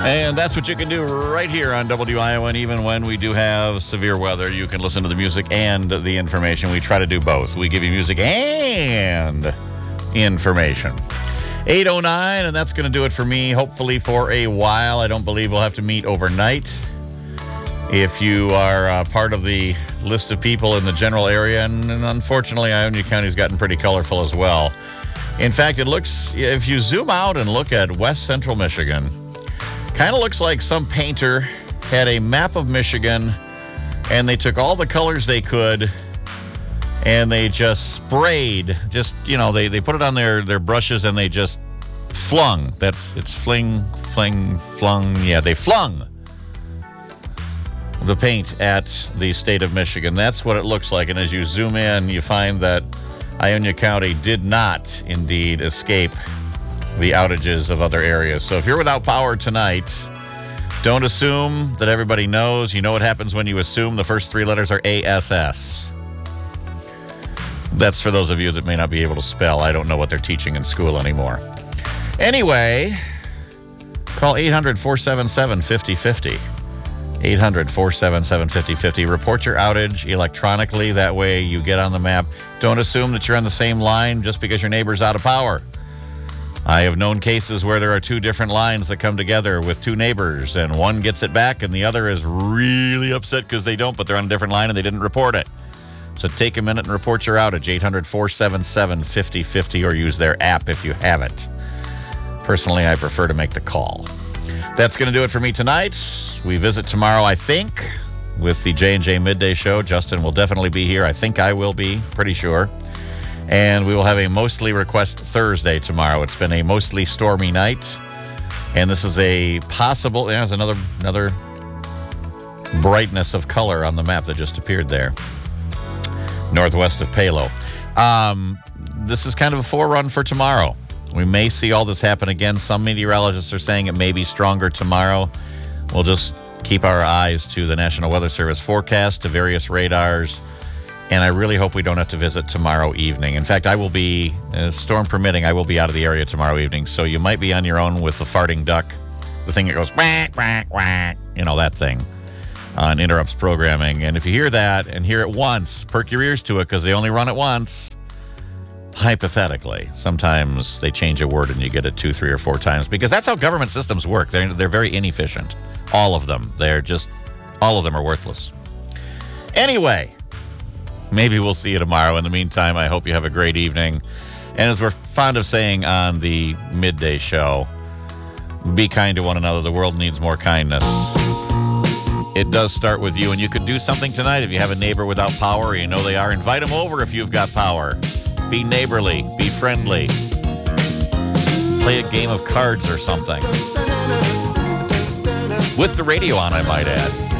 And that's what you can do right here on WION. Even when we do have severe weather, you can listen to the music and the information. We try to do both. We give you music and information. 8:09, and that's going to do it for me, hopefully for a while. I don't believe we'll have to meet overnight. If you are part of the list of people in the general area, and unfortunately, Ionia County's gotten pretty colorful as well. In fact, it looks, if you zoom out and look at west central Michigan, kind of looks like some painter had a map of Michigan, and they took all the colors they could, and they just sprayed, they put it on their brushes, and they just flung. It's flung. Yeah, they flung the paint at the state of Michigan. That's what it looks like. And as you zoom in, you find that Ionia County did not indeed escape the outages of other areas. So if you're without power tonight, don't assume that everybody knows. You know what happens when you assume. The first three letters are ASS. That's for those of you that may not be able to spell. I don't know what they're teaching in school anymore. Anyway, call 800-477-5050. 800-477-5050. Report your outage electronically. That way you get on the map. Don't assume that you're on the same line just because your neighbor's out of power. I have known cases where there are two different lines that come together with two neighbors, and one gets it back and the other is really upset because they don't, but they're on a different line and they didn't report it. So take a minute and report your outage, 800-477-5050, or use their app if you have it. Personally, I prefer to make the call. That's going to do it for me tonight. We visit tomorrow, I think, with the J&J Midday Show. Justin will definitely be here. I think I will be, pretty sure. And we will have a Mostly Request Thursday tomorrow. It's been a mostly stormy night. And this is a possible, there's another brightness of color on the map that just appeared there. Northwest of Palo. This is kind of a forerun for tomorrow. We may see all this happen again. Some meteorologists are saying it may be stronger tomorrow. We'll just keep our eyes to the National Weather Service forecast, to various radars, and I really hope we don't have to visit tomorrow evening. In fact, I will be, storm permitting, I will be out of the area tomorrow evening, so you might be on your own with the farting duck, the thing that goes quack, quack, quack, that thing. And interrupts programming. And if you hear that and hear it once, perk your ears to it because they only run it once. Hypothetically, sometimes they change a word and you get it 2, 3, or 4 times because that's how government systems work. They're very inefficient. All of them. All of them are worthless. Anyway, maybe we'll see you tomorrow. In the meantime, I hope you have a great evening. And as we're fond of saying on the midday show, be kind to one another. The world needs more kindness. It does start with you, and you could do something tonight if you have a neighbor without power, or you know they are. Invite them over if you've got power. Be neighborly. Be friendly. Play a game of cards or something. With the radio on, I might add.